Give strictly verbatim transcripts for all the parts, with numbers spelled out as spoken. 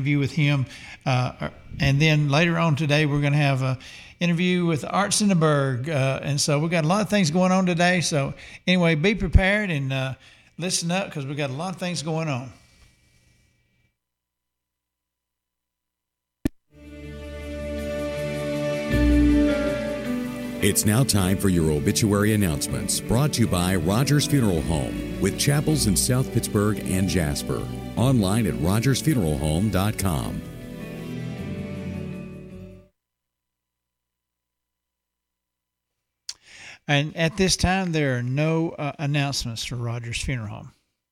interview with him. Uh, and then later on today, we're going to have a interview with Art Cinderberg. Uh, and so we've got a lot of things going on today. So anyway, be prepared and uh, listen up because we've got a lot of things going on. It's now time for your obituary announcements, brought to you by Rogers Funeral Home, with chapels in South Pittsburgh and Jasper. Online at rogers funeral home dot com. And at this time, there are no uh, announcements for Rogers Funeral Home.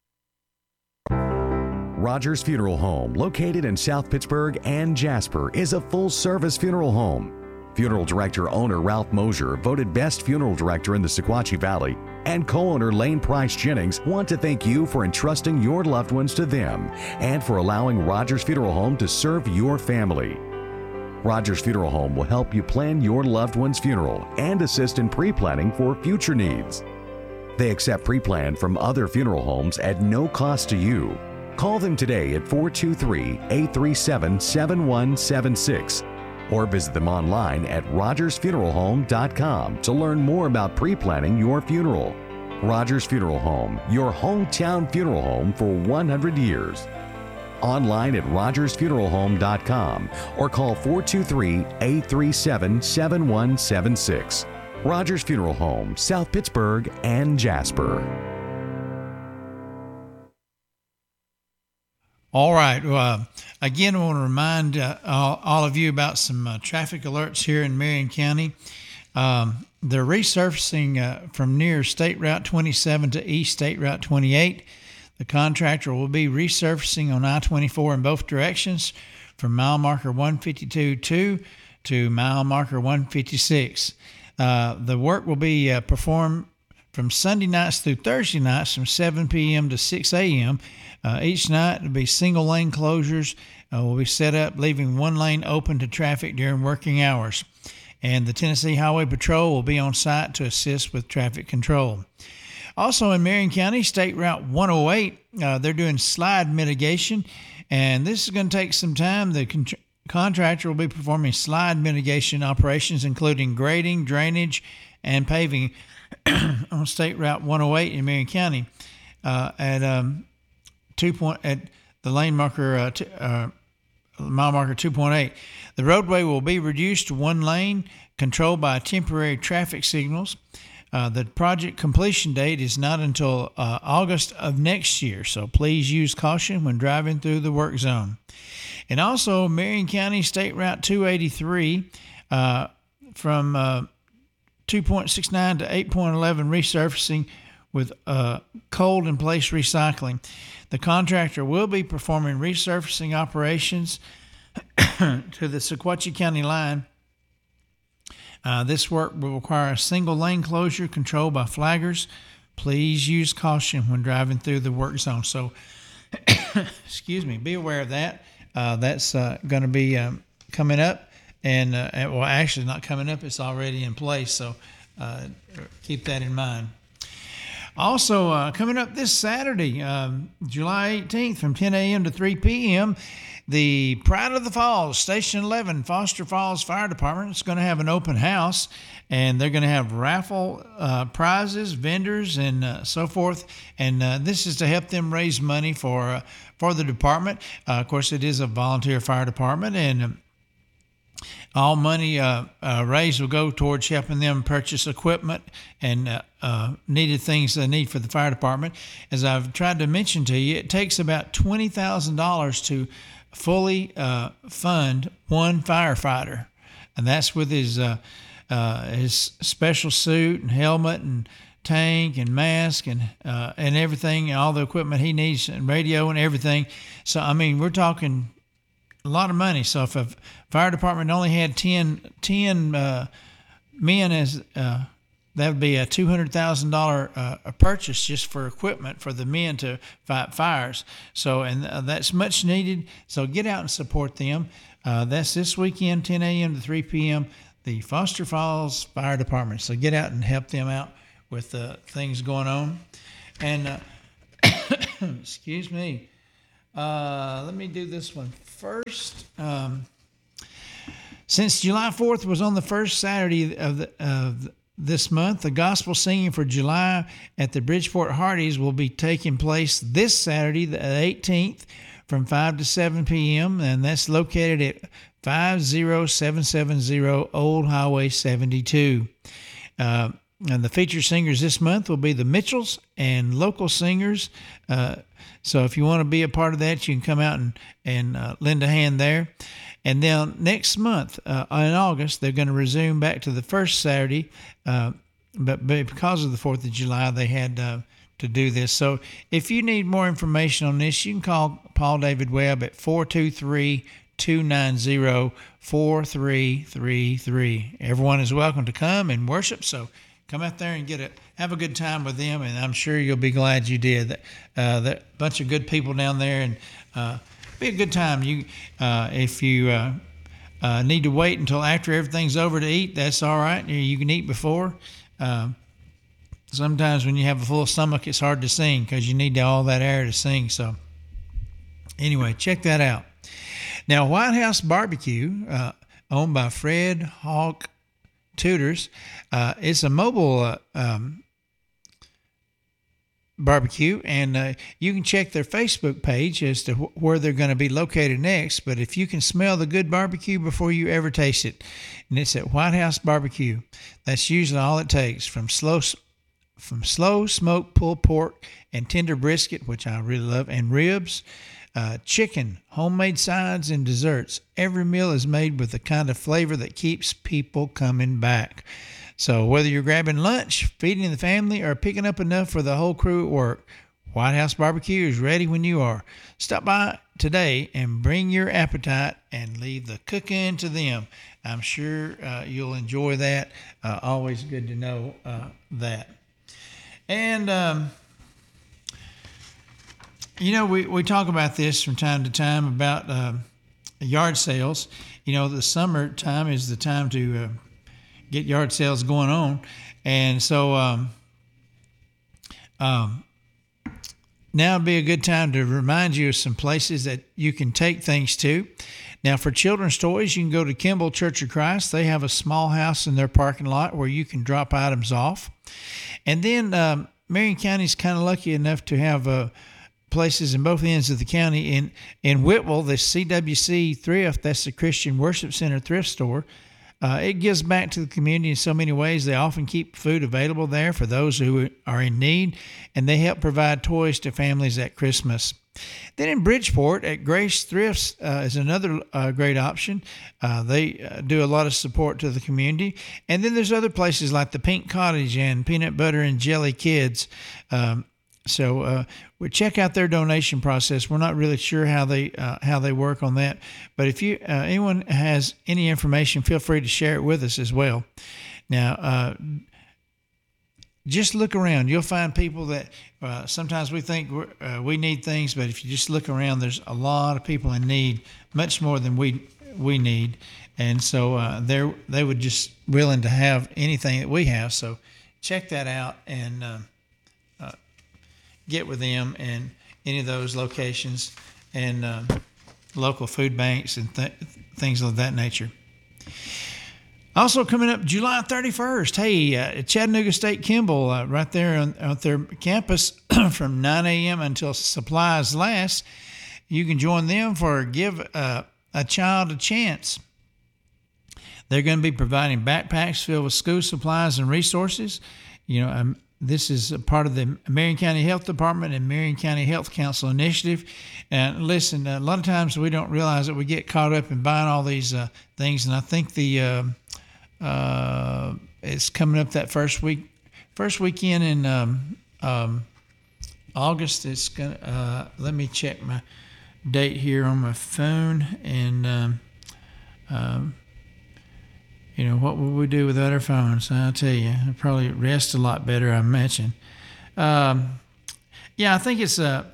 Rogers Funeral Home, located in South Pittsburgh and Jasper, is a full-service funeral home. Funeral director owner Ralph Mosier, voted best funeral director in the Sequatchie Valley, and co-owner Lane Price Jennings want to thank you for entrusting your loved ones to them and for allowing Rogers Funeral Home to serve your family. Rogers Funeral Home will help you plan your loved one's funeral and assist in pre-planning for future needs. They accept pre-plan from other funeral homes at no cost to you. Call them today at four two three, eight three seven, seven one seven six. or visit them online at rogers funeral home dot com to learn more about pre-planning your funeral. Rogers Funeral Home, your hometown funeral home for one hundred years. Online at rogers funeral home dot com or call four two three, eight three seven, seven one seven six. Rogers Funeral Home, South Pittsburgh and Jasper. All right. Well, again, I want to remind uh, all, all of you about some uh, traffic alerts here in Marion County. Um, they're resurfacing uh, from near State Route twenty-seven to East State Route twenty-eight. The contractor will be resurfacing on I twenty-four in both directions from mile marker one fifty-two two to mile marker one fifty-six. Uh, the work will be uh, performed from Sunday nights through Thursday nights from seven p.m. to six a.m. Uh, each night will be single lane closures uh, will be set up, leaving one lane open to traffic during working hours. And the Tennessee Highway Patrol will be on site to assist with traffic control. Also in Marion County, State Route one oh eight, uh, they're doing slide mitigation, and this is going to take some time. The con- contractor will be performing slide mitigation operations, including grading, drainage, and paving on State Route one oh eight in Marion County uh, at um, two point at the lane marker uh, t- uh, mile marker two point eight. The roadway will be reduced to one lane, controlled by temporary traffic signals. Uh, the project completion date is not until uh, August of next year, so please use caution when driving through the work zone. And also, Marion County State Route two eighty-three uh, from uh, two point six nine to eight point one one resurfacing with uh, cold in place recycling. The contractor will be performing resurfacing operations to the Sequatchie County line. Uh, this work will require a single lane closure controlled by flaggers. Please use caution when driving through the work zone. So, excuse me, be aware of that. Uh, that's uh, going to be um, coming up. And, uh, well, actually not coming up. It's already in place. So uh, keep that in mind. Also, uh, coming up this Saturday, um, July eighteenth from ten a.m. to three p.m., the Pride of the Falls, Station eleven, Foster Falls Fire Department is going to have an open house, and they're going to have raffle uh, prizes, vendors, and uh, so forth. And uh, this is to help them raise money for uh, for the department. Uh, of course, it is a volunteer fire department, and um, all money uh, uh, raised will go towards helping them purchase equipment and uh, uh, needed things they need for the fire department. As I've tried to mention to you, it takes about twenty thousand dollars to fully uh, fund one firefighter, and that's with his uh, uh, his special suit and helmet and tank and mask and uh, and everything, all the equipment he needs, and radio and everything. So I mean, we're talking a lot of money. So if a fire department only had ten, ten uh, men, as uh, that would be a two hundred thousand dollars uh, a purchase just for equipment for the men to fight fires. So, and uh, that's much needed. So get out and support them. Uh, that's this weekend, ten a.m. to three p.m., the Foster Falls Fire Department. So get out and help them out with uh, things going on. And, uh, excuse me, Uh, let me do this one first. Um, since July fourth was on the first Saturday of, the, of this month, the gospel singing for July at the Bridgeport Hardee's will be taking place this Saturday, the eighteenth, from five to seven p.m., and that's located at five oh seven seven oh Old Highway seventy-two. Uh, and the featured singers this month will be the Mitchells and local singers. Uh, so if you want to be a part of that, you can come out and, and uh, lend a hand there. And then next month, uh, in August, they're going to resume back to the first Saturday. Uh, but, but because of the fourth of July, they had uh, to do this. So if you need more information on this, you can call Paul David Webb at four two three, two nine zero, four three three three. Everyone is welcome to come and worship. So come out there and get a have a good time with them, and I'm sure you'll be glad you did. That uh, that bunch of good people down there, and uh, be a good time. You uh, if you uh, uh, need to wait until after everything's over to eat, that's all right. You can eat before. Uh, sometimes when you have a full stomach, it's hard to sing because you need all that air to sing. So anyway, check that out. Now, White House Barbecue, uh, owned by Fred Hawk Tutors, uh, it's a mobile uh, um, barbecue, and uh, you can check their Facebook page as to wh- where they're going to be located next. But if you can smell the good barbecue before you ever taste it, and it's at White House Barbecue, that's usually all it takes. From slow, from slow smoked pulled pork and tender brisket, which I really love, and ribs. Uh, chicken, homemade sides, and desserts. Every meal is made with the kind of flavor that keeps people coming back. So whether you're grabbing lunch, feeding the family, or picking up enough for the whole crew at work, White House Barbecue is ready when you are. Stop by today and bring your appetite and leave the cooking to them. I'm sure uh, you'll enjoy that. Uh, always good to know uh, that. And... Um, You know, we, we talk about this from time to time about uh, yard sales. You know, the summer time is the time to uh, get yard sales going on. And so um, um, now would be a good time to remind you of some places that you can take things to. Now, for children's toys, you can go to Kimball Church of Christ. They have a small house in their parking lot where you can drop items off. And then um, Marion County is kind of lucky enough to have a places in both ends of the county. In in Whitwell, the C W C Thrift, that's the Christian Worship Center thrift store. Uh, it gives back to the community in so many ways. They often keep food available there for those who are in need, and they help provide toys to families at Christmas. Then in Bridgeport, at Grace Thrifts uh, is another uh, great option. Uh, they uh, do a lot of support to the community. And then there's other places like the Pink Cottage and Peanut Butter and Jelly Kids. Um, So uh, we check out their donation process. We're not really sure how they uh, how they work on that, but if you uh, anyone has any information, feel free to share it with us as well. Now, uh, just look around. You'll find people that uh, sometimes we think we're, uh, we need things, but if you just look around, there's a lot of people in need, much more than we we need, and so uh, they they would just willing to have anything that we have. So check that out and. Uh, get with them in any of those locations and uh, local food banks and th- things of that nature. Also coming up July thirty-first, hey, uh, Chattanooga State Kimball, uh, right there on, on their campus from nine a.m. until supplies last. You can join them for Give uh, a Child a Chance. They're going to be providing backpacks filled with school supplies and resources. You know, um, This is a part of the Marion County Health Department and Marion County Health Council initiative. And listen, a lot of times we don't realize that we get caught up in buying all these uh, things. And I think the uh, uh, it's coming up that first week, first weekend in um, um, August. It's gonna. Uh, let me check my date here on my phone. And um, um, You know, what would we do without our phones? I'll tell you, I'd probably rest a lot better, I imagine. Um, yeah, I think it's a,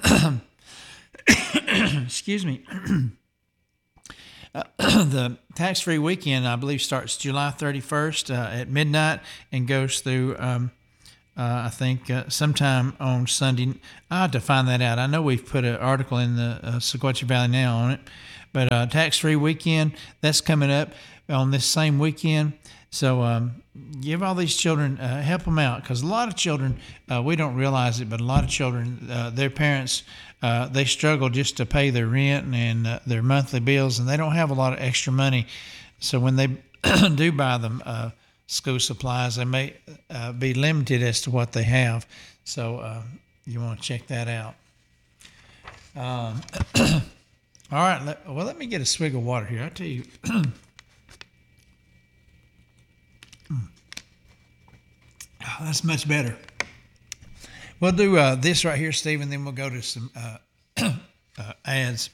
excuse me, uh, the tax-free weekend, I believe, starts July thirty-first uh, at midnight and goes through um, uh, I think, uh, sometime on Sunday. I have to find that out. I know we've put an article in the uh, Sequatchie Valley Now on it, but uh, tax-free weekend, that's coming up on this same weekend. So um, give all these children, uh, help them out, because a lot of children, uh, we don't realize it, but a lot of children, uh, their parents, uh, they struggle just to pay their rent and uh, their monthly bills, and they don't have a lot of extra money. So when they do buy them uh, school supplies, they may uh, be limited as to what they have. So uh, you want to check that out. Um, all right. Let, well, let me get a swig of water here. I tell you. Oh, that's much better. We'll do uh, this right here, Steve, and then we'll go to some uh, uh, ads.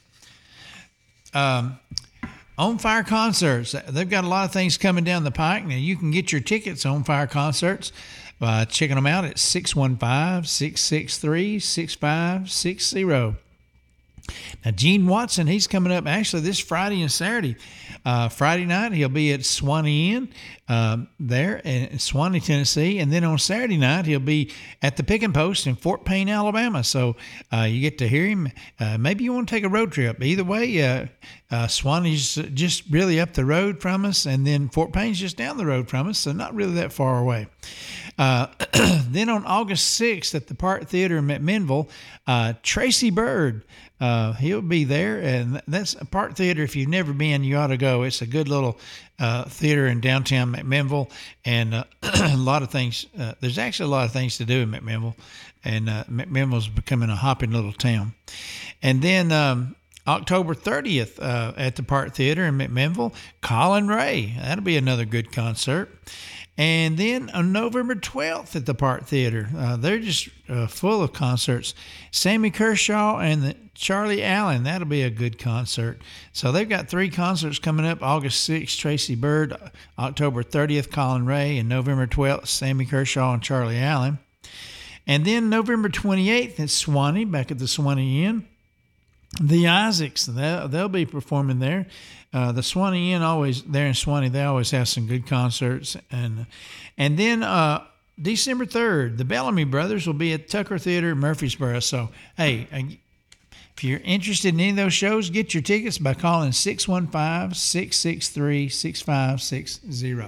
Um, On Fire Concerts. They've got a lot of things coming down the pike. Now, you can get your tickets on Fire Concerts by checking them out at six one five, six six three, six five six zero. Now, Gene Watson, he's coming up actually this Friday and Saturday. Uh, Friday night, he'll be at Swanee Inn uh, there in Swanee, Tennessee. And then on Saturday night, he'll be at the Picking Post in Fort Payne, Alabama. So uh, you get to hear him. Uh, maybe you want to take a road trip. Either way, uh, uh, Swanee's just really up the road from us, and then Fort Payne's just down the road from us, so not really that far away. Uh, then on August sixth at the Park Theater in McMinnville, uh, Tracy Byrd, uh, he'll be there. And that's a Park Theater. If you've never been, you ought to go. It's a good little uh, theater in downtown McMinnville, and uh, a lot of things. Uh, there's actually a lot of things to do in McMinnville, and uh, McMinnville's becoming a hopping little town. And then um, October thirtieth uh, at the Park Theater in McMinnville, Colin Ray. That'll be another good concert. And then on November twelfth at the Park Theater, uh, they're just uh, full of concerts. Sammy Kershaw and the Charlie Allen, that'll be a good concert. So they've got three concerts coming up. August sixth, Tracy Byrd. October thirtieth, Colin Ray. And November twelfth, Sammy Kershaw and Charlie Allen. And then November twenty-eighth at Swanee, back at the Swanee Inn. The Isaacs, they'll, they'll be performing there. Uh, the Swanee Inn, always there in Swanee, they always have some good concerts. And and then uh, December third, the Bellamy Brothers will be at Tucker Theater in Murfreesboro. So, hey, if you're interested in any of those shows, get your tickets by calling six one five, six six three, six five six zero.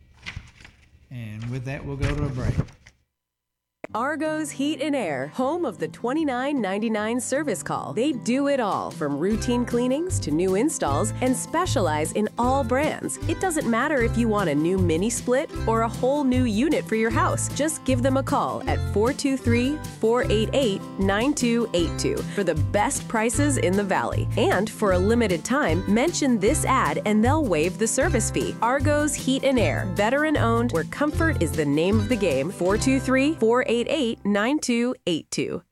And with that, we'll go to a break. Argo's Heat and Air, home of the twenty-nine ninety-nine service call. They do it all, from routine cleanings to new installs, and specialize in all brands. It doesn't matter if you want a new mini split or a whole new unit for your house. Just give them a call at four two three, four eight eight, nine two eight two for the best prices in the Valley. And for a limited time, mention this ad and they'll waive the service fee. Argo's Heat and Air, veteran owned, where comfort is the name of the game. four two three, four eight eight, nine two eight two.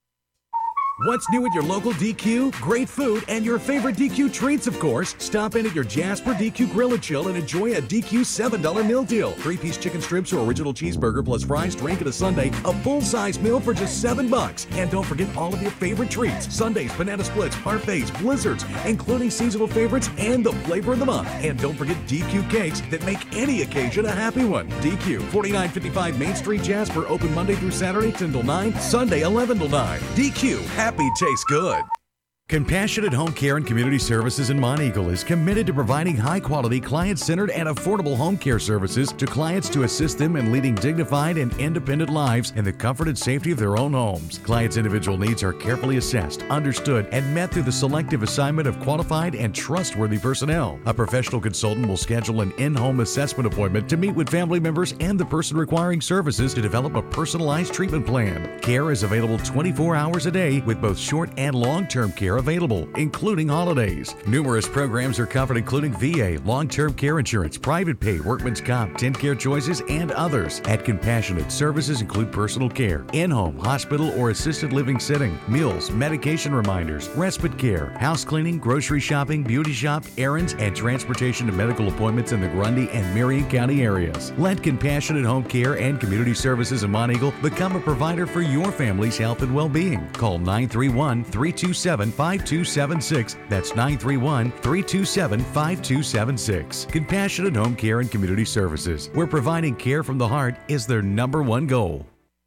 What's new at your local D Q? Great food and your favorite D Q treats, of course. Stop in at your Jasper D Q Grill and Chill and enjoy a D Q seven dollar meal deal. Three-piece chicken strips or original cheeseburger plus fries, drink, and a sundae. A full-size meal for just seven bucks. And don't forget all of your favorite treats. Sundaes, banana splits, parfaits, blizzards, including seasonal favorites and the flavor of the month. And don't forget D Q cakes that make any occasion a happy one. D Q, forty-nine fifty-five Main Street, Jasper. Open Monday through Saturday, ten till nine. Sunday, eleven till nine. D Q, happy tastes good. Compassionate Home Care and Community Services in Monteagle is committed to providing high-quality, client-centered, and affordable home care services to clients to assist them in leading dignified and independent lives in the comfort and safety of their own homes. Clients' individual needs are carefully assessed, understood, and met through the selective assignment of qualified and trustworthy personnel. A professional consultant will schedule an in-home assessment appointment to meet with family members and the person requiring services to develop a personalized treatment plan. Care is available twenty-four hours a day with both short and long-term care available, including holidays. Numerous programs are covered, including V A, long-term care insurance, private pay, workman's comp, TennCare choices, and others. At Compassionate, services include personal care, in-home, hospital, or assisted living setting, meals, medication reminders, respite care, house cleaning, grocery shopping, beauty shop, errands, and transportation to medical appointments in the Grundy and Marion County areas. Let Compassionate Home Care and Community Services in Monteagle become a provider for your family's health and well-being. Call nine three one, three two seven, five two seven six. That's nine three one, three two seven, five two seven six. Compassionate Home Care and Community Services, where providing care from the heart is their number one goal.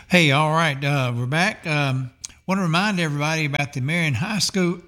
Hey, all right, uh, we're back. Um, want to remind everybody about the Marion High School.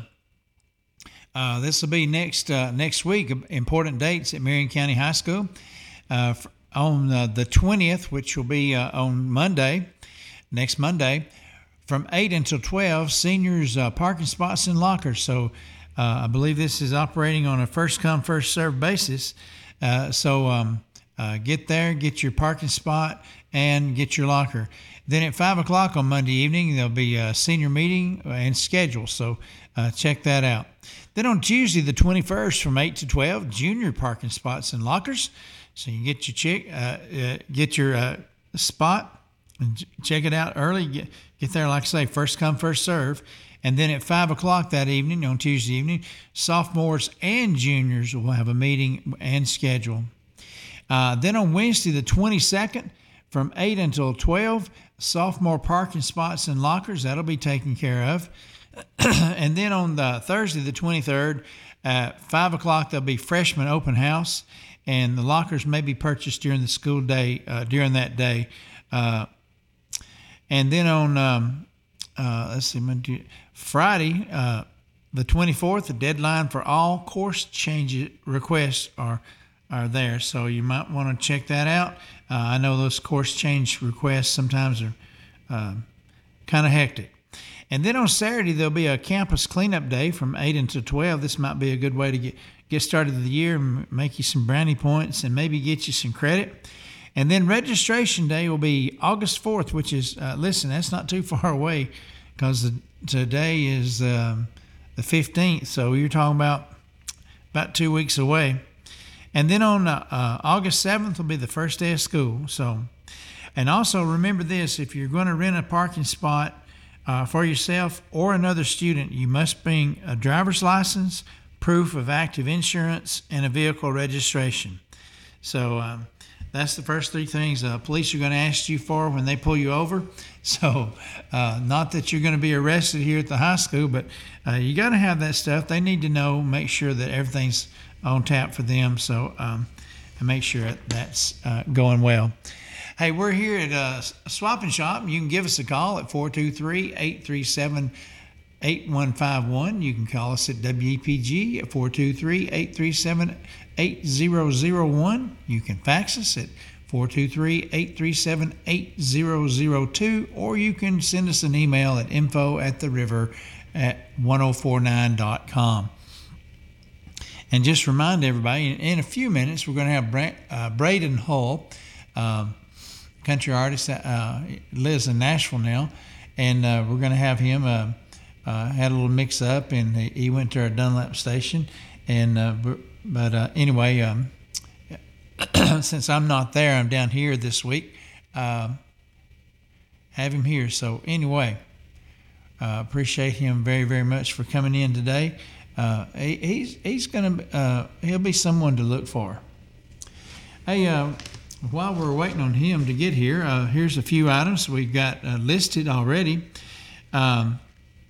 uh, this will be next uh, next week. Important dates at Marion County High School uh, on uh, the twentieth, which will be uh, on Monday, next Monday, from eight until twelve. Seniors uh, parking spots and lockers. So uh, I believe this is operating on a first come first served basis. Uh, so um, uh, get there, get your parking spot, and get your locker. Then at five o'clock on Monday evening, there'll be a senior meeting and schedule, so uh, check that out. Then on Tuesday, the twenty-first, from eight to twelve, junior parking spots and lockers. So you can get your check, uh, uh, get your uh, spot and check it out early. Get, get there, like I say, first come, first serve. And then at five o'clock that evening, on Tuesday evening, sophomores and juniors will have a meeting and schedule. Uh, then on Wednesday, the twenty-second, from eight until twelve, sophomore parking spots and lockers, that'll be taken care of. And then on the Thursday, the twenty-third, at five o'clock, there'll be freshman open house, and the lockers may be purchased during the school day, uh, during that day. Uh, and then on, um, uh, let's see, Friday, uh, the twenty-fourth, the deadline for all course change requests are are there, so you might want to check that out. Uh, I know those course change requests sometimes are uh, kind of hectic. And then on Saturday, there'll be a campus cleanup day from eight until twelve. This might be a good way to get, get started the year and make you some brownie points and maybe get you some credit. And then registration day will be August fourth, which is, uh, listen, that's not too far away because today is um, the fifteenth, so you're talking about about two weeks away. And then on uh, uh, August seventh will be the first day of school. So, and also remember this, if you're going to rent a parking spot uh, for yourself or another student, you must bring a driver's license, proof of active insurance, and a vehicle registration. So um, that's the first three things uh, police are going to ask you for when they pull you over. So uh, not that you're going to be arrested here at the high school, but uh, you got to have that stuff. They need to know, make sure that everything's on tap for them, so um, and make sure that's uh, going well. Hey, we're here at uh, Swap and Shop. You can give us a call at four two three, eight three seven, eight one five one. You can call us at W E P G at four two three, eight three seven, eight zero zero one. You can fax us at four two three, eight three seven, eight zero zero two, or you can send us an email at info at the river at ten forty-nine dot com. And just remind everybody, in a few minutes, we're going to have Bra- uh, Braden Hull, um, country artist that uh, lives in Nashville now, and uh, we're going to have him, uh, uh, had a little mix-up, and he, he went to our Dunlap station. And uh, But uh, anyway, um, since I'm not there, I'm down here this week, uh, have him here. So anyway, uh, appreciate him very, very much for coming in today. Uh, he, he's he's gonna uh, he'll be someone to look for. Hey, uh, while we're waiting on him to get here, uh, here's a few items we've got uh, listed already. Um,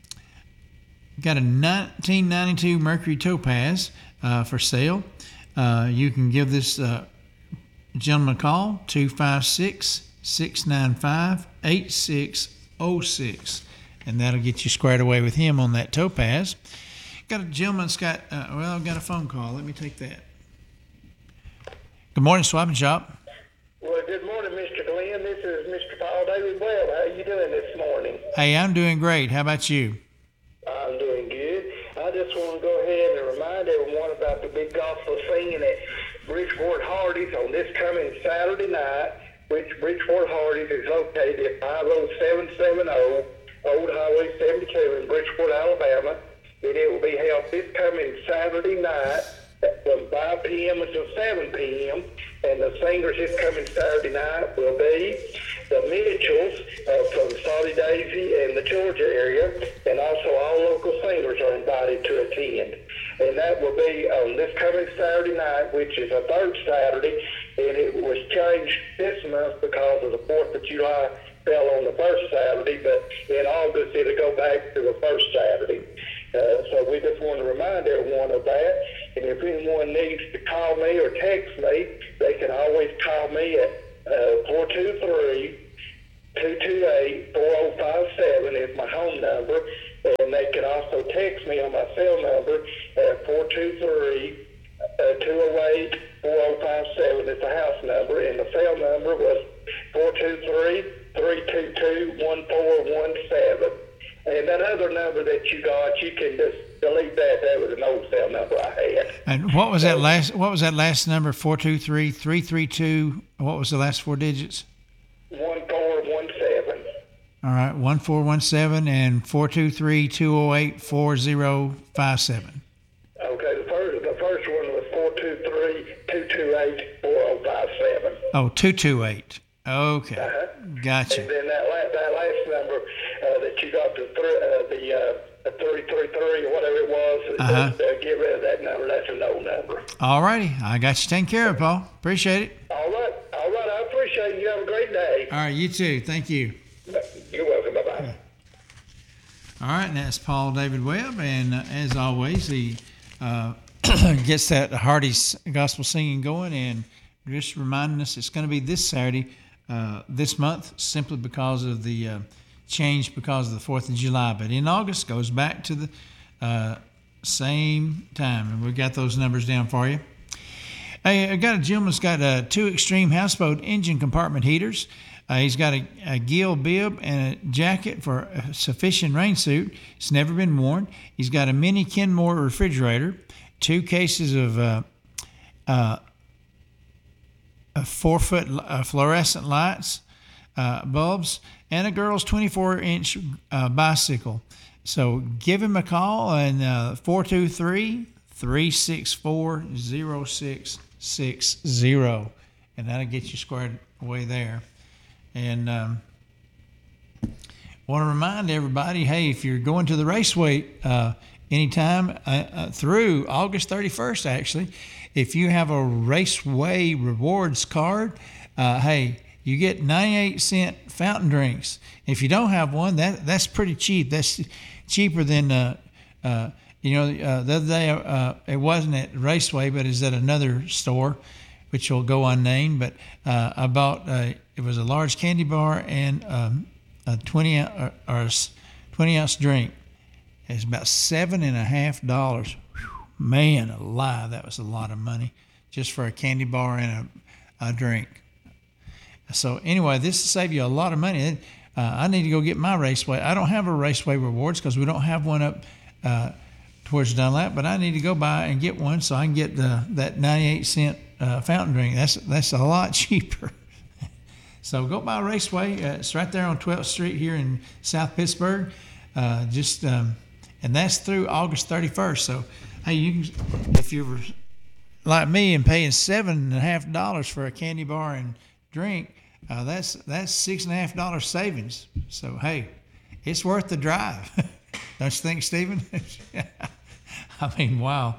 got a nineteen ninety-two Mercury Topaz uh, for sale. Uh, you can give this uh, gentleman a call, two five six, six nine five, eight six zero six, and that'll get you squared away with him on that Topaz. Got a gentleman that's got, uh, well, I've got a phone call. Let me take that. Good morning, Swap and Shop. Well, good morning, Mister Glenn. This is Mister Paul David Webb. How are you doing this morning? Hey, I'm doing great. How about you? I'm doing good. I just want to go ahead and remind everyone about the big gospel singing at Bridgeport Hardy's on this coming Saturday night, which Bridgeport Hardy's is located at five oh seven seven oh Old Highway seventy-two in Bridgeport, Alabama. And it will be held this coming Saturday night from five p.m. until seven p.m. And the singers this coming Saturday night will be the Mitchells uh, from Saudi Daisy and the Georgia area. And also all local singers are invited to attend. And that will be on this coming Saturday night, which is a third Saturday. And it was changed this month because of the fourth of July fell on the first Saturday. But in August, it'll go back to the first Saturday. Uh, so we just want to remind everyone of that. And if anyone needs to call me or text me, they can always call me at uh, four two three, two two eight, four oh five seven is my home number. And they can also text me on my cell number at four two three, two oh eight, four oh five seven is the house number. And the cell number was four two three, three two two, one four one seven. And that other number that you got, you can just delete that. That was an old cell number I had. And what was that last? What was that last number? Four two three three three two. What was the last four digits? One four one seven. All right, one four one seven and four two three two zero eight four zero five seven. Okay, the first the first one was four two three two two eight four zero five seven. Oh, two two eight. Okay, Uh-huh. gotcha. And then that last, that last number uh, that you got, the three, uh, the uh, three three three or whatever it was, Uh-huh. uh, uh, get rid of that number. That's an old number. All righty, I got you taken care of, Paul. Appreciate it. All right, all right. I appreciate it. You have a great day. All right, you too. Thank you. You're welcome. Bye bye. All right, and that's Paul David Webb, and uh, as always, he uh, gets that Hardy's gospel singing going, and just reminding us it's going to be this Saturday, uh, this month, simply because of the uh, change because of the fourth of July. But in August, goes back to the uh, same time, and we've got those numbers down for you. Hey, I got a gentleman's got uh, two Extreme Houseboat engine compartment heaters. Uh, he's got a, a gill bib and a jacket for a sufficient rain suit. It's never been worn. He's got a mini Kenmore refrigerator, two cases of uh, uh, a four-foot uh, fluorescent lights, uh, bulbs, and a girl's twenty-four inch uh, bicycle. So give him a call and uh, four two three, three six four, zero six six zero, and that'll get you squared away there. And um, want to remind everybody, hey, if you're going to the Raceway uh, anytime uh, uh, through August thirty-first, actually, if you have a Raceway rewards card, uh, hey, you get ninety-eight cent fountain drinks. If you don't have one, that that's pretty cheap. That's cheaper than, uh, uh, you know, uh, the other day uh, it wasn't at Raceway, but it's at another store, which will go unnamed. But uh, I bought, uh, it was a large candy bar and um, a twenty or, or twenty ounce drink. It's about seven and a half dollars. Man alive, that was a lot of money just for a candy bar and a, a drink. So anyway, this will save you a lot of money. Uh, I need to go get my Raceway. I don't have a Raceway rewards because we don't have one up uh, towards Dunlap, but I need to go by and get one so I can get the, that ninety-eight cent uh, fountain drink. That's that's a lot cheaper. So go by Raceway. Uh, it's right there on twelfth Street here in South Pittsburgh. Uh, just um, and that's through August thirty-first. So hey, you can, if you were like me and paying seven and a half dollars for a candy bar and drink, uh, that's that's six and a half dollars savings. So hey, it's worth the drive. Don't you think, Stephen? I mean, wow.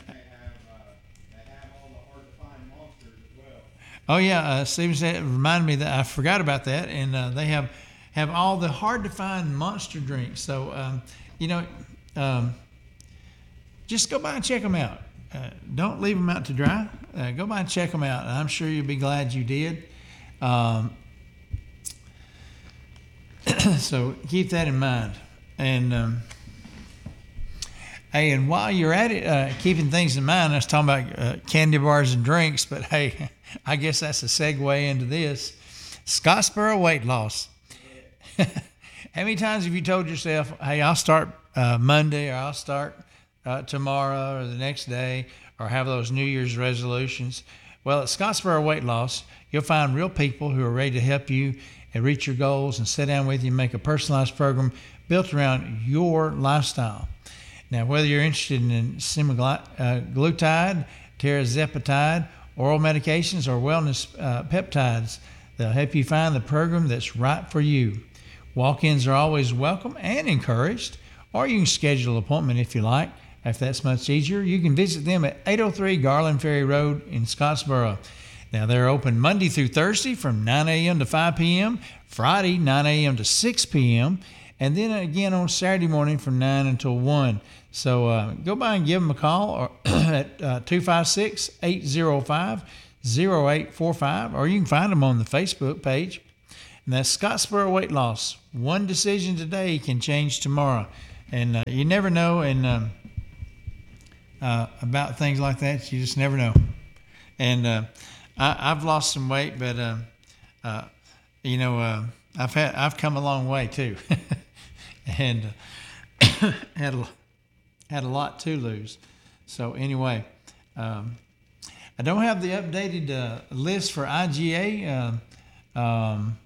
Oh yeah, uh, Stephen said, reminded me that I forgot about that, and uh, they have have all the hard to find monster drinks. So um, you know, um, just go by and check them out. Uh, don't leave them out to dry. Uh, go by and check them out, and I'm sure you'll be glad you did. Um, so keep that in mind. And um, hey, and while you're at it, uh, keeping things in mind, I was talking about uh, candy bars and drinks, but hey, I guess that's a segue into this. Scottsboro weight loss. How many times have you told yourself, hey, I'll start uh, Monday, or I'll start uh, tomorrow or the next day, or have those New Year's resolutions? Well, at Scottsboro Weight Loss, you'll find real people who are ready to help you and reach your goals and sit down with you and make a personalized program built around your lifestyle. Now, whether you're interested in semaglutide, tirzepatide, oral medications, or wellness uh, peptides, they'll help you find the program that's right for you. Walk-ins are always welcome and encouraged, or you can schedule an appointment if you like. If that's much easier, you can visit them at eight oh three Garland Ferry Road in Scottsboro. Now, they're open Monday through Thursday from nine a.m. to five p.m., Friday nine a.m. to six p.m., and then again on Saturday morning from nine until one. So uh, go by and give them a call or at uh, two five six, eight oh five, oh eight four five, or you can find them on the Facebook page. And that's Scottsboro Weight Loss. One decision today can change tomorrow. And uh, you never know and um, uh, about things like that. You just never know. And uh, I, I've lost some weight, but, uh, uh, you know, uh, I've had I've come a long way, too. and uh, had, a, had a lot to lose. So, anyway, um, I don't have the updated uh, list for I G A uh, um,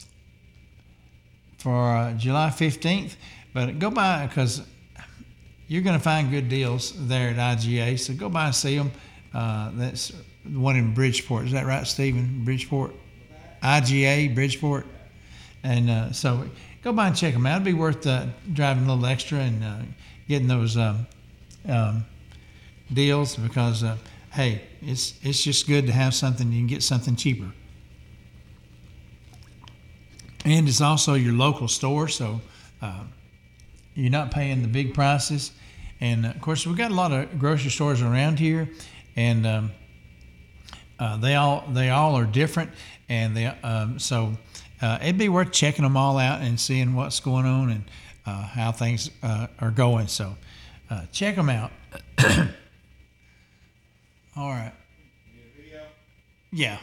for uh, July fifteenth, but go by because you're going to find good deals there at I G A, so go by and see them. Uh, that's the one in Bridgeport. Is that right, Stephen? Bridgeport? I G A, Bridgeport. And uh, so go by and check them out. It'd be worth uh, driving a little extra and uh, getting those um, um, deals because, uh, hey, it's it's just good to have something. You can get something cheaper. And it's also your local store, so uh, you're not paying the big prices. And, uh, of course, we've got a lot of grocery stores around here, and um, uh, they all they all are different. And they um, so uh, it'd be worth checking them all out and seeing what's going on and uh, how things uh, are going. So uh, check them out. All right. Yeah.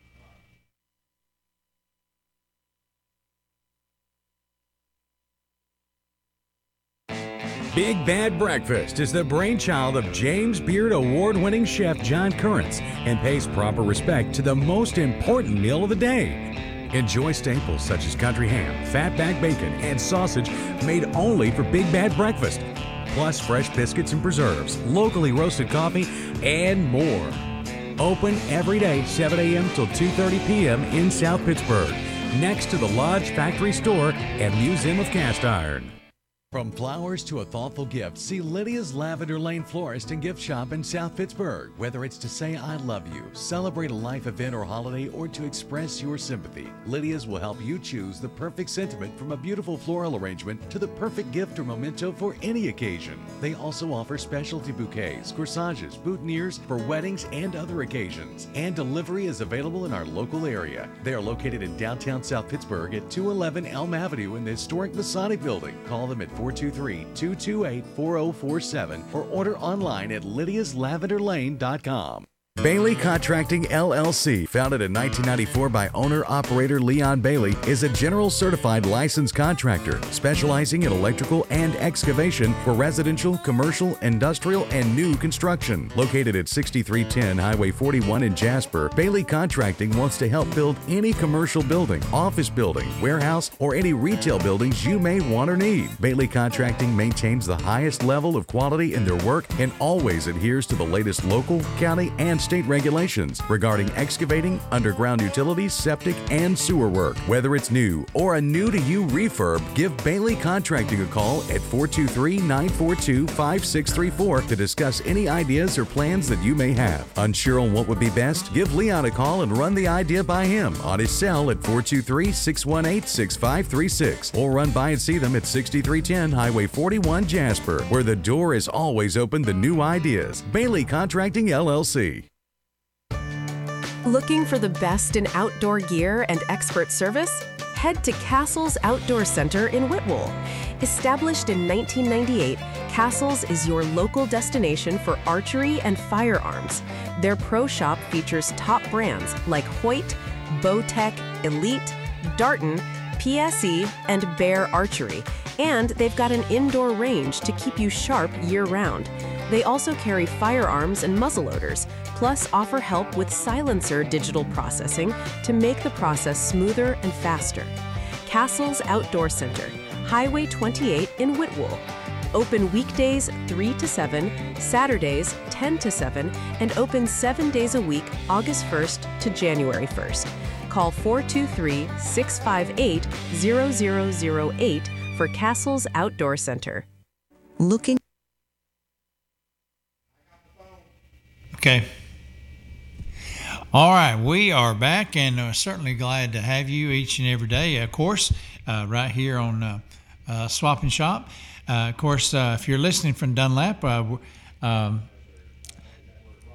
Big Bad Breakfast is the brainchild of James Beard award-winning chef John Currents and pays proper respect to the most important meal of the day. Enjoy staples such as country ham, fatback bacon, and sausage made only for Big Bad Breakfast, plus fresh biscuits and preserves, locally roasted coffee, and more. Open every day, seven a.m. till two thirty p.m. in South Pittsburgh, next to the Lodge Factory Store and Museum of Cast Iron. From flowers to a thoughtful gift, see Lydia's Lavender Lane Florist and Gift Shop in South Pittsburgh. Whether it's to say I love you, celebrate a life event or holiday, or to express your sympathy, Lydia's will help you choose the perfect sentiment from a beautiful floral arrangement to the perfect gift or memento for any occasion. They also offer specialty bouquets, corsages, boutonnieres for weddings and other occasions. And delivery is available in our local area. They are located in downtown South Pittsburgh at two eleven Elm Avenue in the historic Masonic Building. Call them at four two three, two two eight, four oh four seven or order online at lydias lavender lane dot com. Bailey Contracting L L C, founded in nineteen ninety-four by owner-operator Leon Bailey, is a general certified licensed contractor specializing in electrical and excavation for residential, commercial, industrial, and new construction. Located at sixty-three ten Highway forty-one in Jasper, Bailey Contracting wants to help build any commercial building, office building, warehouse, or any retail buildings you may want or need. Bailey Contracting maintains the highest level of quality in their work and always adheres to the latest local, county, and state regulations regarding excavating, underground utilities, septic, and sewer work. Whether it's new or a new-to-you refurb, give Bailey Contracting a call at four two three, nine four two, five six three four to discuss any ideas or plans that you may have. Unsure on what would be best? Give Leon a call and run the idea by him on his cell at four two three, six one eight, six five three six or run by and see them at sixty-three ten Highway forty-one, Jasper, where the door is always open to new ideas. Bailey Contracting L L C. Looking for the best in outdoor gear and expert service? Head to Castles Outdoor Center in Whitwell. Established in nineteen ninety-eight, Castles is your local destination for archery and firearms. Their pro shop features top brands like Hoyt, Bowtech, Elite, Darton, P S E, and Bear Archery. And they've got an indoor range to keep you sharp year-round. They also carry firearms and muzzleloaders, plus offer help with silencer digital processing to make the process smoother and faster. Castles Outdoor Center, Highway twenty-eight in Whitwell. Open weekdays three to seven, Saturdays ten to seven, and open seven days a week, August first to January first. Call four two three, six five eight, zero zero zero eight for Castles Outdoor Center. Looking. Okay. All right, we are back, and uh, certainly glad to have you each and every day, of course, uh, right here on uh, uh, Swap and Shop. Uh, of course, uh, if you're listening from Dunlap, uh, um,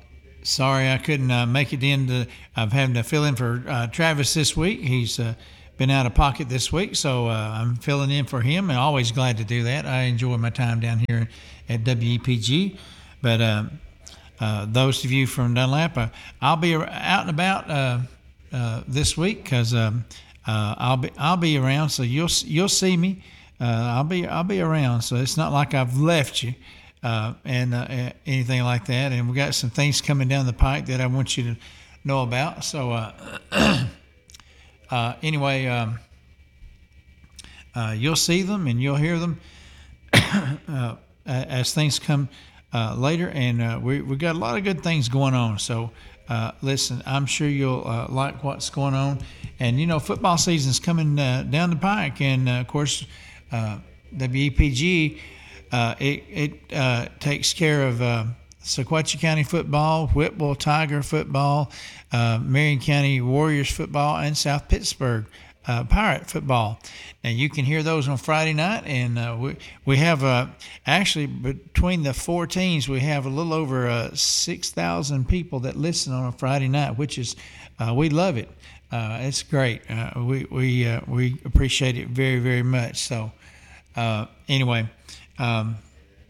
sorry I couldn't uh, make it in. To, I'm having to fill in for uh, Travis this week. He's uh, been out of pocket this week, so uh, I'm filling in for him, and always glad to do that. I enjoy my time down here at W E P G. But uh, uh, those of you from Dunlap, uh, I'll be out and about uh, uh, this week because um, uh, I'll be I'll be around, so you'll you'll see me. Uh, I'll be I'll be around, so it's not like I've left you uh, and uh, anything like that. And we got some things coming down the pike that I want you to know about. So. Uh, Uh, anyway, um, uh, you'll see them and you'll hear them uh, as things come uh, later, and uh, we we got a lot of good things going on. So, uh, listen, I'm sure you'll uh, like what's going on, and you know, football season's coming uh, down the pike, and uh, of course, uh, W E P G uh, it it uh, takes care of uh, Sequatchie County football, Whitwell Tiger football, uh, Marion County Warriors football, and South Pittsburgh uh, Pirate football. Now you can hear those on Friday night, and uh, we we have uh, actually between the four teams we have a little over uh, six thousand people that listen on a Friday night, which is uh, we love it. Uh, it's great. Uh, we we uh, we appreciate it very very much. So uh, anyway. Um,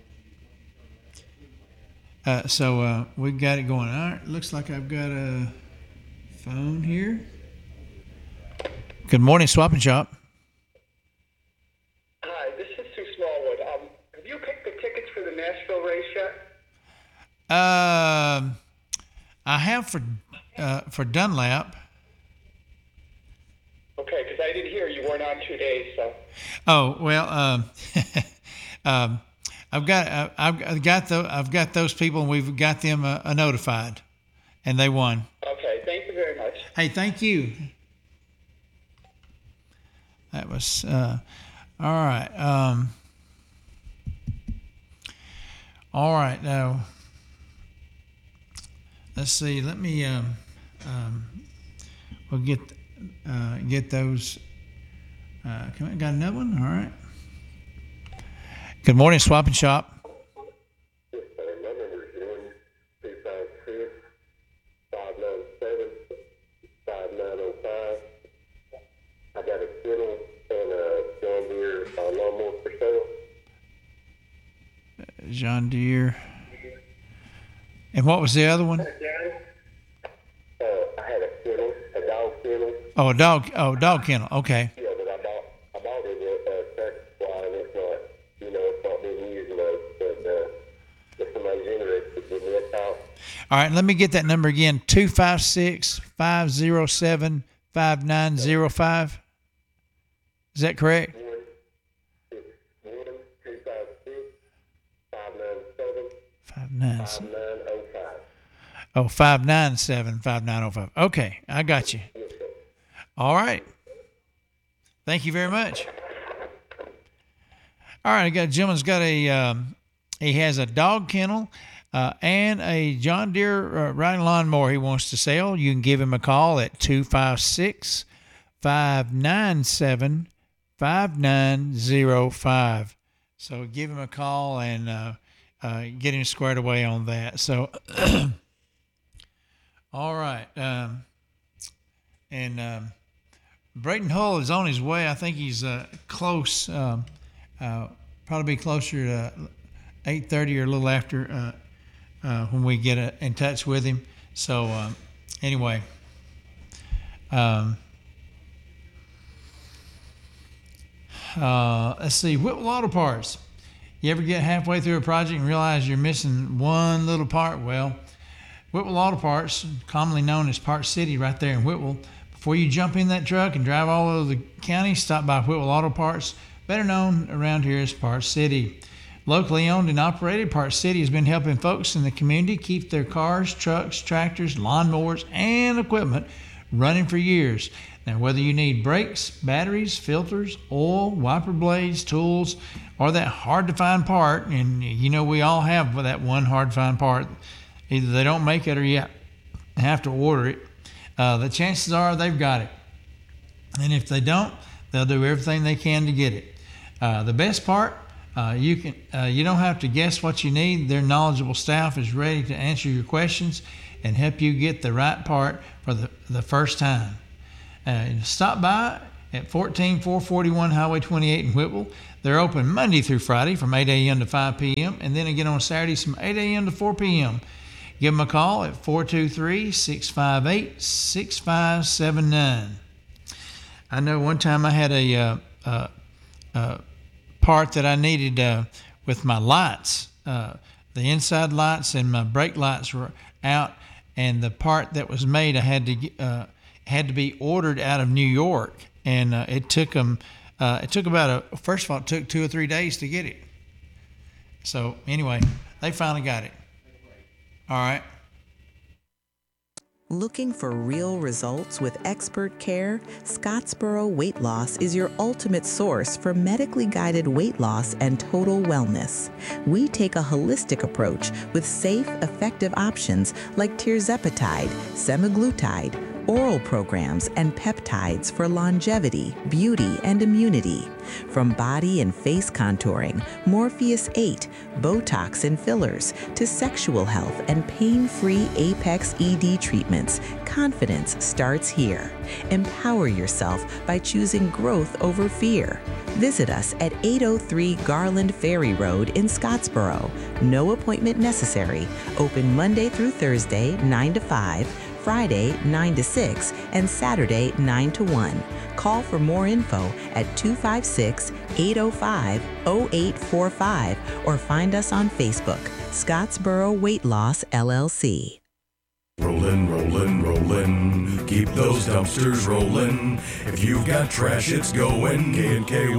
Uh, so uh, we got it going. All right, looks like I've got a phone here. Good morning, Swap and Shop. Hi, this is Sue Smallwood. Um, have you picked the tickets for the Nashville race yet? Um, I have for uh, for Dunlap. Okay, because I didn't hear you weren't on two days, so. Oh well, um, um, I've got uh, I've got the I've got those people, and we've got them uh, notified, and they won. Okay, thank you very much. Hey, thank you. That was uh, all right. Um, all right, now let's see. Let me um, um, we'll get uh, get those. Uh, come on, got another one. All right. Good morning, Swap and Shop. Yes, sir. My number is one two five six five nine seven five nine zero five. I got a kennel and a John Deere uh, lawnmower for sale. John Deere. And what was the other one? Uh, I had a kennel, a dog kennel. Oh, a dog. Oh, dog kennel. Okay. Yeah, but I bought I bought it at uh, Tractor Supply, and it's not, you know, it's not being used much. But uh, if somebody's interested, give me a call. All right. Let me get that number again. Two five six five zero seven five nine zero five. Is that correct? One six one two five six five nine seven Five nine. five nine zero five. Oh, five nine seven five nine zero five. Okay, I got you. Yes, sir. All right. Thank you very much. All right, I got a gentleman's got a um, he has a dog kennel uh, and a John Deere uh, riding lawnmower he wants to sell. You can give him a call at two five six five nine seven five nine zero five. So give him a call and uh, uh, get him squared away on that. So, all right, um, and. Um, Brayton Hull is on his way. I think he's uh, close, um, uh, probably closer to eight thirty or a little after uh, uh, when we get uh, in touch with him. So um, anyway, um, uh, let's see, Whitwell Auto Parts. You ever get halfway through a project and realize you're missing one little part? Well, Whitwell Auto Parts, commonly known as Parts City right there in Whitwell. Before you jump in that truck and drive all over the county, stop by Whitwell Auto Parts, better known around here as Parts City. Locally owned and operated, Parts City has been helping folks in the community keep their cars, trucks, tractors, lawnmowers, and equipment running for years. Now, whether you need brakes, batteries, filters, oil, wiper blades, tools, or that hard-to-find part, and you know we all have that one hard-to-find part, either they don't make it or you have to order it. Uh, the chances are they've got it. And if they don't, they'll do everything they can to get it. Uh, the best part, uh, you can uh, you don't have to guess what you need. Their knowledgeable staff is ready to answer your questions and help you get the right part for the, the first time. Uh, stop by at fourteen four forty-one Highway twenty-eight in Whitwell. They're open Monday through Friday from eight a.m. to five p.m. and then again on Saturdays from eight a.m. to four p.m. Give them a call at four two three, six five eight, six five seven nine. I know one time I had a uh, uh, uh, part that I needed uh, with my lights. Uh, the inside lights and my brake lights were out, and the part that was made I had to uh, had to be ordered out of New York, and uh, it took them. Uh, it took about a. First of all, it took two or three days to get it. So anyway, they finally got it. All right. Looking for real results with expert care? Scottsboro Weight Loss is your ultimate source for medically guided weight loss and total wellness. We take a holistic approach with safe, effective options like tirzepatide, semaglutide, oral programs, and peptides for longevity, beauty, and immunity. From body and face contouring, Morpheus eight, Botox and fillers, to sexual health and pain-free Apex E D treatments, confidence starts here. Empower yourself by choosing growth over fear. Visit us at eight oh three Garland Ferry Road in Scottsboro. No appointment necessary. Open Monday through Thursday, nine to five, Friday, nine to six, and Saturday, nine to one. Call for more info at two five six, eight oh five, oh eight four five or find us on Facebook, Scottsboro Weight Loss, L L C. Rollin', rollin', rollin', keep those dumpsters rollin'. If you've got trash, it's going K and K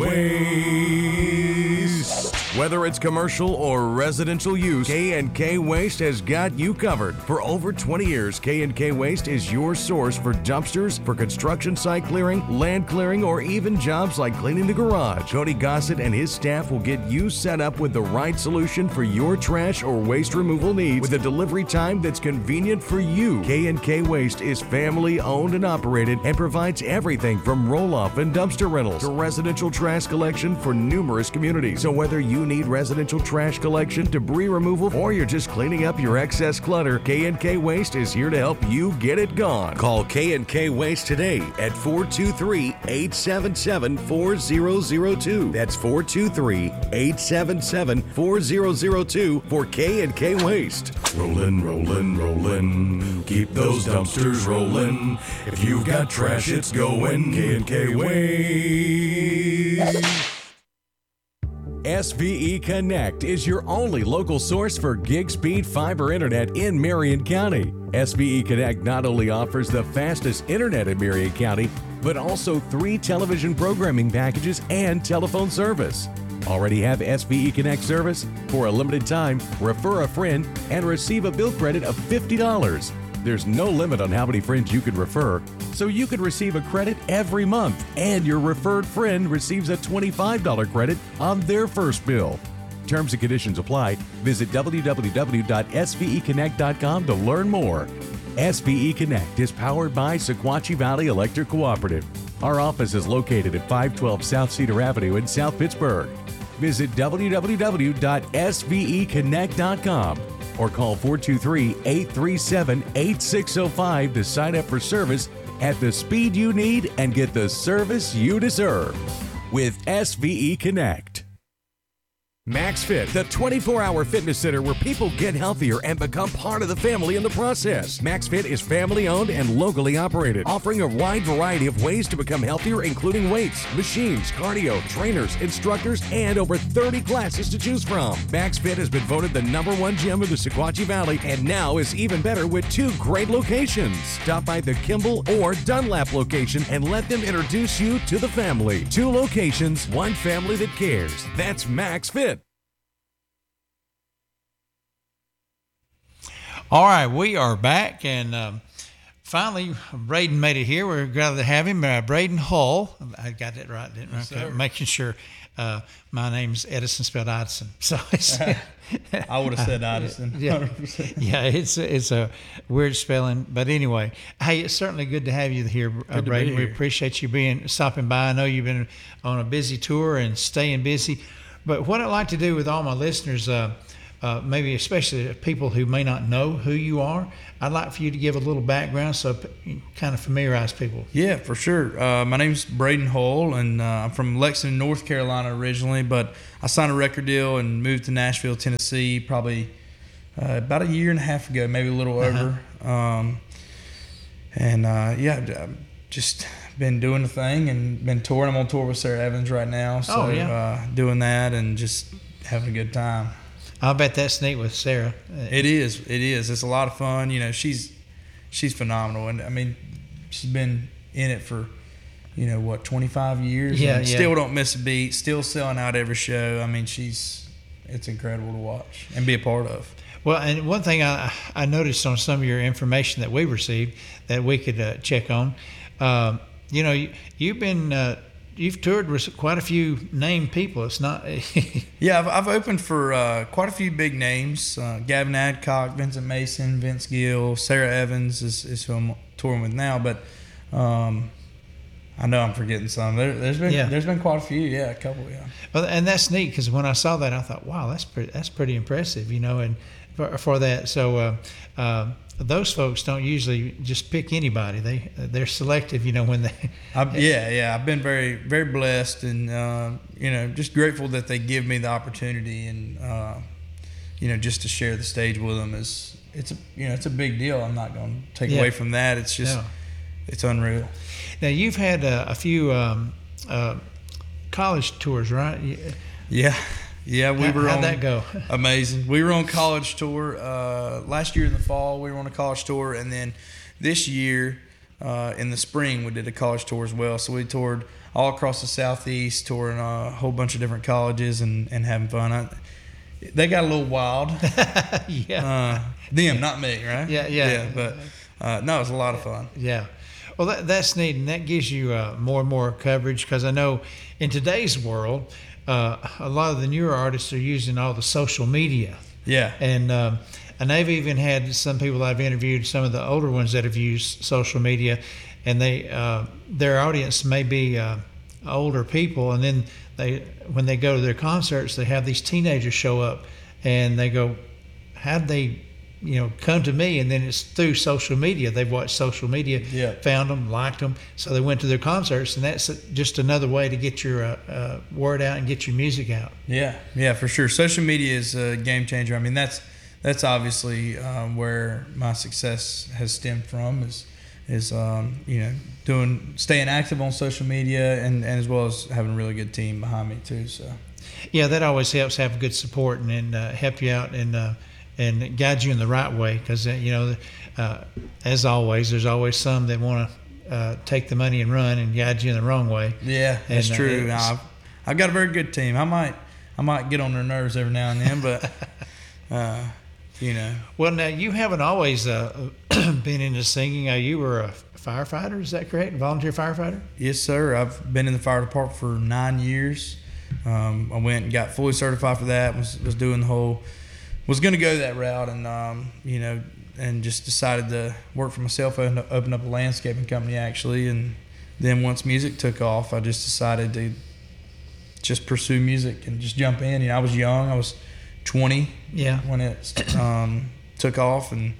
Waste. Whether it's commercial or residential use, K and K Waste has got you covered. For over twenty years, K and K Waste is your source for dumpsters, for construction site clearing, land clearing, or even jobs like cleaning the garage. Cody Gossett and his staff will get you set up with the right solution for your trash or waste removal needs with a delivery time that's convenient for you. K and K Waste is family owned and operated and provides everything from roll-off and dumpster rentals to residential trash collection for numerous communities. So whether you need residential trash collection, debris removal, or you're just cleaning up your excess clutter, K and K Waste is here to help you get it gone. Call K and K Waste today at four two three, eight seven seven, four zero zero two. That's four two three, eight seven seven, four zero zero two for K and K Waste. Rollin', rollin', rollin', keep those dumpsters rollin'. If you've got trash, it's going K and K Waste. S V E Connect is your only local source for gig speed fiber internet in Marion County. S V E Connect not only offers the fastest internet in Marion County, but also three television programming packages and telephone service. Already have S V E Connect service? For a limited time, refer a friend and receive a bill credit of fifty dollars. There's no limit on how many friends you can refer, so you could receive a credit every month, and your referred friend receives a twenty-five dollars credit on their first bill. Terms and conditions apply. Visit w w w dot s v e connect dot com to learn more. S V E Connect is powered by Sequatchie Valley Electric Cooperative. Our office is located at five twelve South Cedar Avenue in South Pittsburgh. Visit w w w dot s v e connect dot com or call four two three, eight three seven, eight six zero five to sign up for service at the speed you need and get the service you deserve with S V E Connect. MaxFit, the twenty-four hour fitness center where people get healthier and become part of the family in the process. MaxFit is family owned and locally operated, offering a wide variety of ways to become healthier, including weights, machines, cardio, trainers, instructors, and over thirty classes to choose from. MaxFit has been voted the number one gym of the Sequatchie Valley and now is even better with two great locations. Stop by the Kimball or Dunlap location and let them introduce you to the family. Two locations, one family that cares. That's MaxFit. All right, we are back, and um, finally, Braden made it here. We're glad to have him. Uh, Braden Hull. I got that right, didn't I? Okay. Making sure uh, my name's Edison, spelled Edison. So it's, I would have said Edison. Yeah, yeah, it's it's a weird spelling, but anyway, hey, it's certainly good to have you here, uh, Braden. We appreciate you being stopping by. I know you've been on a busy tour and staying busy, but what I'd like to do with all my listeners. Uh, uh, maybe especially people who may not know who you are, I'd like for you to give a little background so you kind of familiarize people. Yeah, for sure. Uh, my name's Braden Hull, and uh, I'm from Lexington, North Carolina originally, but I signed a record deal and moved to Nashville, Tennessee, probably uh, about a year and a half ago, maybe a little Uh-huh. over. Um, and uh, yeah, I've just been doing the thing and been touring. I'm on tour with Sarah Evans right now, so Oh, yeah. uh, doing that and just having a good time. I'll bet that's neat with Sarah. It is. It is. It's a lot of fun. You know, she's she's phenomenal, and I mean, she's been in it for, you know, what, twenty-five years. Yeah, and yeah. Still don't miss a beat. Still selling out every show. I mean, she's it's incredible to watch and be a part of. Well, and one thing I, I noticed on some of your information that we received that we could uh, check on, um, you know, you, you've been uh, you've toured with quite a few named people. It's not. Yeah, I've, I've opened for uh, quite a few big names: uh, Gavin Adcock, Vincent Mason, Vince Gill, Sarah Evans is, is who I'm touring with now. But um, I know I'm forgetting some. There, there's been Yeah. there's been quite a few. Yeah, a couple. Yeah. Well, and that's neat because when I saw that, I thought, wow, that's pretty, that's pretty impressive, you know, and for, for that. So uh, uh, those folks don't usually just pick anybody. They they're selective, you know, when they. I've, yeah, yeah. I've been very, very blessed, and uh, you know, just grateful that they give me the opportunity, and uh, you know, just to share the stage with them is it's a you know it's a big deal. I'm not going to take Yeah. away from that. It's just No. it's unreal. Now you've had uh, a few um, uh, college tours, right? You- Yeah, yeah. We How- were how'd on, that go? Amazing. We were on college tour uh, last year in the fall. We were on a college tour, and then this year uh, in the spring we did a college tour as well. So we toured all across the southeast, touring a whole bunch of different colleges and, and having fun. I, they got a little wild. yeah. Uh, them, not me, right? Yeah, yeah. Yeah, but uh, no, it was a lot of fun. Yeah. Well, that, that's neat, and that gives you uh, more and more coverage because I know in today's world, uh, a lot of the newer artists are using all the social media. Yeah. And um, and they've even had some people I've interviewed, some of the older ones that have used social media, and they uh, their audience may be uh, older people, and then they when they go to their concerts, they have these teenagers show up, and they go, how'd they, you know, come to me? And then it's through social media. They've watched social media, Yeah. found them, liked them, so they went to their concerts, and that's just another way to get your uh, uh, word out and get your music out. Yeah, yeah, for sure. Social media is a game changer. I mean, that's that's obviously um, where my success has stemmed from is is um, you know doing staying active on social media and, and as well as having a really good team behind me too. So Yeah, that always helps have good support and, and uh, help you out and uh, and guide you in the right way because uh, you know uh, as always, there's always some that want to uh, take the money and run and guide you in the wrong way. yeah, that's And, uh, true. it's- I've, I've got a very good team. I might I might get on their nerves every now and then, but uh, you know. Well, now you haven't always uh, been into singing. Uh, you were a firefighter, is that correct? Volunteer firefighter? Yes, sir. I've been in the fire department for nine years. Um, I went and got fully certified for that. Was was doing the whole, was going to go that route, and um, you know, and just decided to work for myself. Open up, open up a landscaping company actually, and then once music took off, I just decided to just pursue music and just jump in. You know, I was young. I was twenty Yeah. when it um, took off, and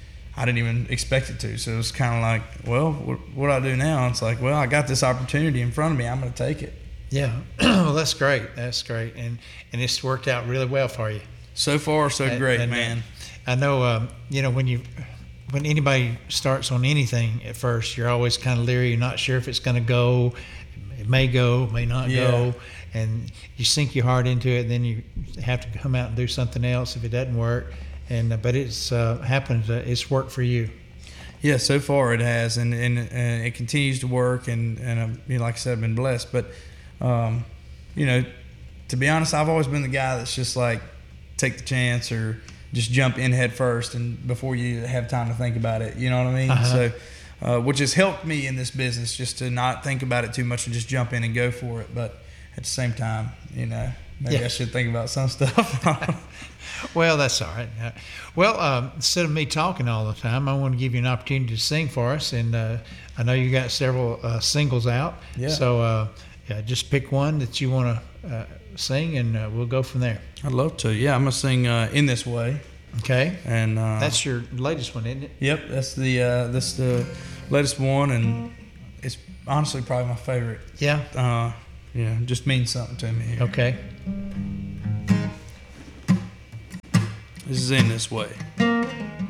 I didn't even expect it to. So it was kind of like, well, what, what do I do now? It's like, well, I got this opportunity in front of me. I'm going to take it. Yeah. Well, that's great. That's great. And and it's worked out really well for you. So far, so And- great, and, uh, man. I know, um, you know, when you when anybody starts on anything at first, you're always kind of leery. You're not sure if it's going to go. It may go, may not Yeah. go. And you sink your heart into it, then you have to come out and do something else if it doesn't work. And uh, but it's uh, happened. Uh, it's worked for you. Yeah, so far it has, and and, and it continues to work. And and um, you know, like I said, I've been blessed. But um, you know, to be honest, I've always been the guy that's just like take the chance or just jump in head first, and before you have time to think about it. You know what I mean? Uh-huh. So. Uh, which has helped me in this business, just to not think about it too much and just jump in and go for it. But at the same time, you know, maybe Yeah. I should think about some stuff. Well, that's all right. Uh, well, um, instead of me talking all the time, I want to give you an opportunity to sing for us. And uh, I know you got several uh, singles out. Yeah. So uh, yeah, just pick one that you want uh, sing, and uh, we'll go from there. I'd love to. Yeah, I'm gonna sing uh, "In This Way." Okay. And uh, that's your latest one, isn't it? Yep, that's the uh, that's the latest one, and it's honestly probably my favorite. Yeah. Uh, yeah, just means something to me here. Okay. This is "In This Way."